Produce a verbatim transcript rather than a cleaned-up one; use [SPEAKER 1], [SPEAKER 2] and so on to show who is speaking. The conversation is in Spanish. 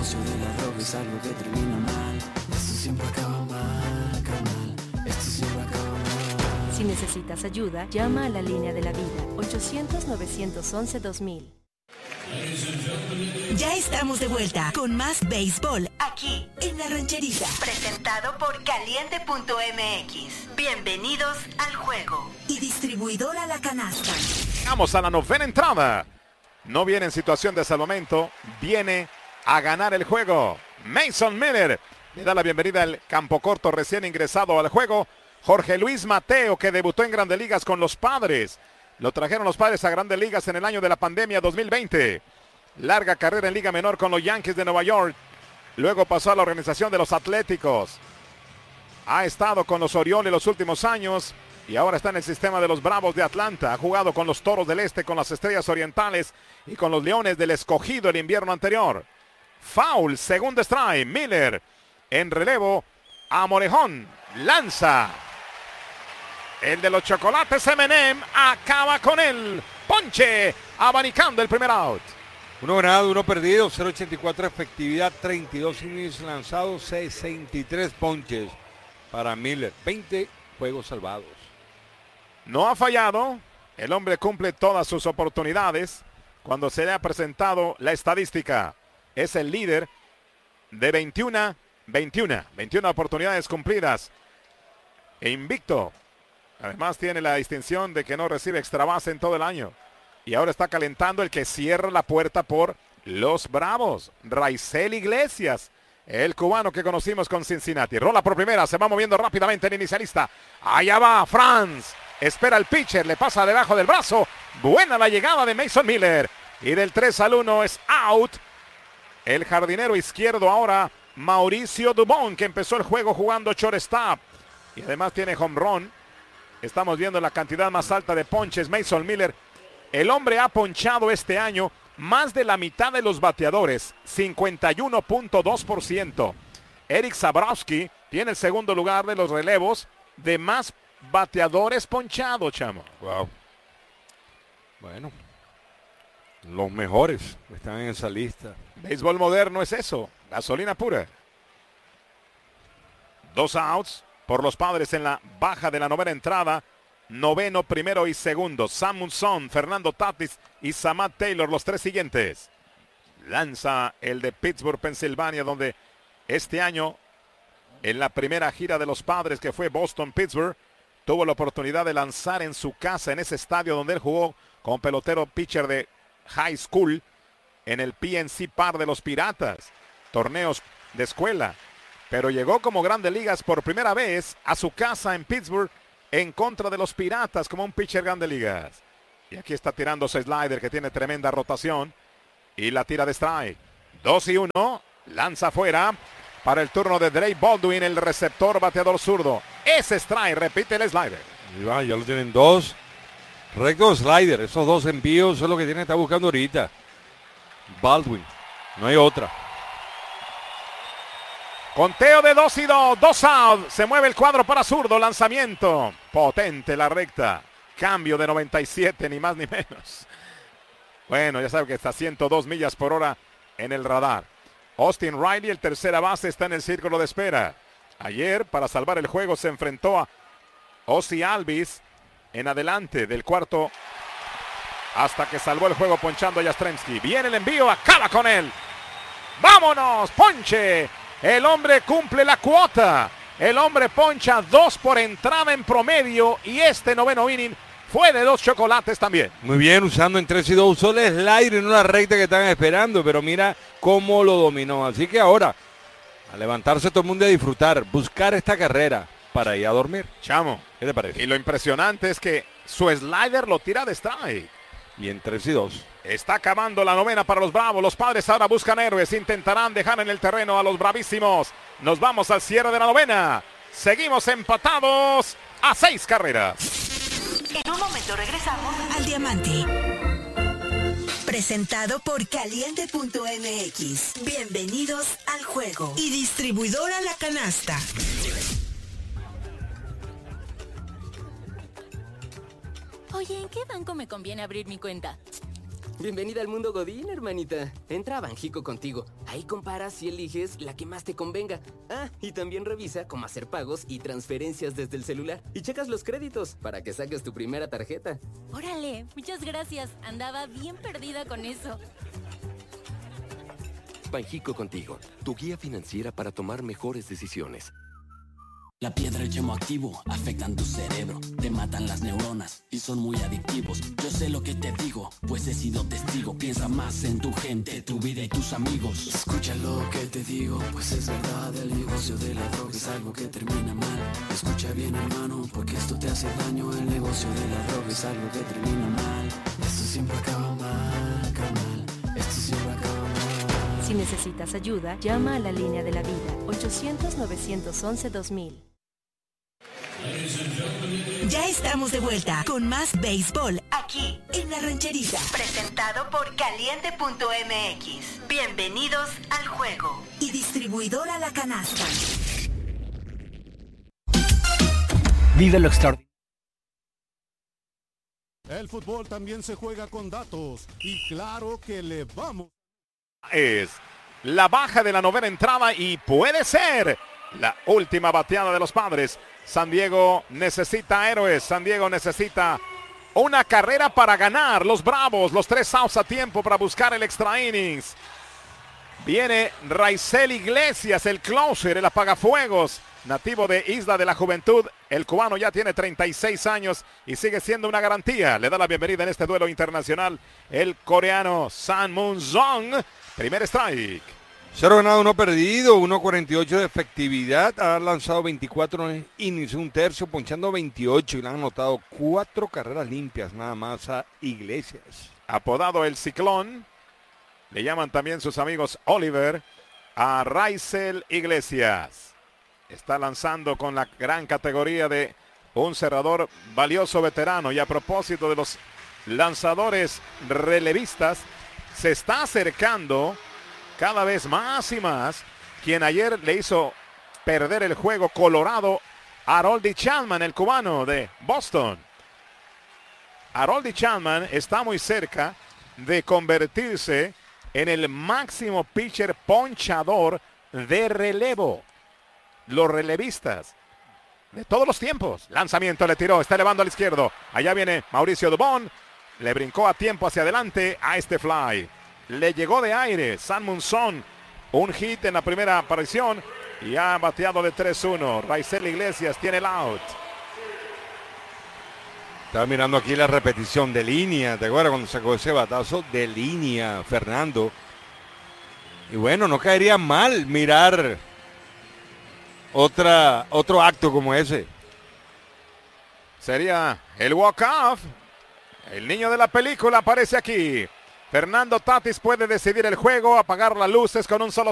[SPEAKER 1] negocio de la droga es algo que termina mal. Esto siempre acaba mal, carnal. Esto siempre acaba mal.
[SPEAKER 2] Si necesitas ayuda, llama a la línea de la vida, ochocientos, novecientos once, dos mil.
[SPEAKER 3] Ya estamos de vuelta con más béisbol aquí en La Rancherita. Presentado por Caliente punto M X. Bienvenidos al juego. Y distribuidora La Canasta.
[SPEAKER 4] Vamos a la novena entrada. No viene en situación de salvamento, viene a ganar el juego. Mason Miller le da la bienvenida al campo corto recién ingresado al juego. Jorge Luis Mateo, que debutó en Grandes Ligas con los Padres. Lo trajeron los Padres a Grandes Ligas en el año de la pandemia dos mil veinte. Larga carrera en Liga Menor con los Yankees de Nueva York. Luego pasó a la organización de los Atléticos. Ha estado con los Orioles los últimos años y ahora está en el sistema de los Bravos de Atlanta. Ha jugado con los Toros del Este, con las Estrellas Orientales y con los Leones del Escogido el invierno anterior. Foul, segundo strike. Miller en relevo a Morejón. Lanza. El de los chocolates M and M acaba con el ponche, abanicando el primer out.
[SPEAKER 5] Uno ganado, uno perdido, cero ochenta y cuatro efectividad, treinta y dos innings lanzados, sesenta y tres ponches para Miller, veinte juegos salvados.
[SPEAKER 4] No ha fallado, el hombre cumple todas sus oportunidades. Cuando se le ha presentado la estadística, es el líder de veintiuno, veintiuno, veintiuna oportunidades cumplidas e invicto. Además tiene la distinción de que no recibe extra base en todo el año. Y ahora está calentando el que cierra la puerta por los Bravos. Raisel Iglesias, el cubano que conocimos con Cincinnati. Rola por primera, se va moviendo rápidamente el inicialista. Allá va Franz. Espera el pitcher, le pasa debajo del brazo. Buena la llegada de Mason Miller. Y del tres al uno es out. El jardinero izquierdo ahora, Mauricio Dubón, que empezó el juego jugando shortstop. Y además tiene home run. Estamos viendo la cantidad más alta de ponches. Mason Miller, el hombre ha ponchado este año más de la mitad de los bateadores, cincuenta y uno punto dos por ciento. Eric Zabrowski tiene el segundo lugar de los relevos de más bateadores ponchados, chamo.
[SPEAKER 5] Wow. Bueno, los mejores están en esa lista.
[SPEAKER 4] Béisbol moderno es eso, gasolina pura. Dos outs por los Padres en la baja de la novena entrada. Noveno, primero y segundo. Sam Munson, Fernando Tatis y Samad Taylor, los tres siguientes. Lanza el de Pittsburgh, Pensilvania, donde este año, en la primera gira de los Padres, que fue Boston-Pittsburgh, tuvo la oportunidad de lanzar en su casa, en ese estadio donde él jugó como pelotero pitcher de high school, en el P N C Park de los Piratas, torneos de escuela. Pero llegó como Grandes Ligas por primera vez a su casa en Pittsburgh en contra de los Piratas como un pitcher Grandes Ligas. Y aquí está tirando su slider que tiene tremenda rotación y la tira de strike. dos y uno, lanza afuera para el turno de Drake Baldwin, el receptor bateador zurdo. Ese strike, repite el slider.
[SPEAKER 5] Y va, ya lo tienen dos. Recto slider, esos dos envíos son lo que tiene que estar buscando ahorita. Baldwin, no hay otra.
[SPEAKER 4] Conteo de dos y dos, dos out, se mueve el cuadro para zurdo, lanzamiento, potente la recta, cambio de noventa y siete, ni más ni menos. Bueno, ya sabe que está a ciento dos millas por hora en el radar. Austin Riley, el tercera base, está en el círculo de espera. Ayer, para salvar el juego, se enfrentó a Ozzy Albies en adelante del cuarto hasta que salvó el juego ponchando a Yastrzemski. Viene el envío, acaba con él. ¡Vámonos! ¡Ponche! El hombre cumple la cuota. El hombre poncha dos por entrada en promedio y este noveno inning fue de dos chocolates también.
[SPEAKER 5] Muy bien, usando en tres y dos, usó el slider en una recta que estaban esperando, pero mira cómo lo dominó. Así que ahora, a levantarse todo el mundo a disfrutar, buscar esta carrera para ir a dormir.
[SPEAKER 4] Chamo,
[SPEAKER 5] ¿qué te parece?
[SPEAKER 4] Y lo impresionante es que su slider lo tira de strike.
[SPEAKER 5] Y en tres y dos.
[SPEAKER 4] Está acabando la novena para los Bravos. Los Padres ahora buscan héroes. Intentarán dejar en el terreno a los Bravísimos. Nos vamos al cierre de la novena. Seguimos empatados a seis carreras.
[SPEAKER 3] En un momento regresamos al Diamante. Presentado por Caliente punto M X. Bienvenidos al juego. Y distribuidora La Canasta.
[SPEAKER 6] Oye, ¿en qué banco me conviene abrir mi cuenta? Bienvenida al mundo Godín, hermanita. Entra a Banjico contigo. Ahí comparas y eliges la que más te convenga. Ah, y también revisa cómo hacer pagos y transferencias desde el celular. Y checas los créditos para que saques tu primera tarjeta.
[SPEAKER 7] Órale, muchas gracias. Andaba bien perdida con eso.
[SPEAKER 8] Banjico contigo, tu guía financiera para tomar mejores decisiones.
[SPEAKER 1] La piedra y el yemo activo afectan tu cerebro, te matan las neuronas y son muy adictivos. Yo sé lo que te digo, pues he sido testigo. Piensa más en tu gente, tu vida y tus amigos. Escucha lo que te digo, pues es verdad. El negocio de la droga es algo que termina mal. Escucha bien, hermano, porque esto te hace daño. El negocio de la droga es algo que termina mal. Esto siempre acaba mal, carnal. Esto siempre acaba mal.
[SPEAKER 2] Si necesitas ayuda, llama a la línea de la vida ochocientos, novecientos once, dos mil.
[SPEAKER 3] Ya estamos de vuelta con más béisbol aquí en La Rancherita. Presentado por caliente punto m x. Bienvenidos al juego. Y distribuidora La Canasta.
[SPEAKER 9] Vive lo extraordinario.
[SPEAKER 10] El fútbol también se juega con datos y claro que le vamos.
[SPEAKER 4] Es la baja de la novena entrada y puede ser la última bateada de los Padres. San Diego necesita héroes. San Diego necesita una carrera para ganar. Los Bravos, los tres outs a tiempo para buscar el extra innings. Viene Raisel Iglesias, el closer, el apagafuegos, nativo de Isla de la Juventud. El cubano ya tiene treinta y seis años y sigue siendo una garantía. Le da la bienvenida en este duelo internacional el coreano San Moon Song. Primer strike.
[SPEAKER 5] Cero ganado, uno perdido, uno cuarenta y ocho de efectividad. Ha lanzado veinticuatro innings, un tercio, ponchando veintiocho y le han anotado cuatro carreras limpias nada más a Iglesias.
[SPEAKER 4] Apodado el Ciclón. Le llaman también sus amigos Oliver a Raisel Iglesias. Está lanzando con la gran categoría de un cerrador valioso veterano. Y a propósito de los lanzadores relevistas, se está acercando cada vez más y más quien ayer le hizo perder el juego Colorado, Harold Chapman, el cubano de Boston. Harold Chapman está muy cerca de convertirse en el máximo pitcher ponchador de relevo. Los relevistas de todos los tiempos. Lanzamiento, le tiró, está elevando al izquierdo. Allá viene Mauricio Dubón. Le brincó a tiempo hacia adelante a este fly. Le llegó de aire San Moon Song. Un hit en la primera aparición y ha bateado de tres uno. Raisel Iglesias tiene el out.
[SPEAKER 5] Estaba mirando aquí la repetición de línea. ¿Te acuerdas cuando sacó ese batazo de línea, Fernando? Y bueno, no caería mal mirar otra, otro acto como ese.
[SPEAKER 4] Sería el walk-off. El niño de la película aparece aquí. Fernando Tatis puede decidir el juego, apagar las luces con un solo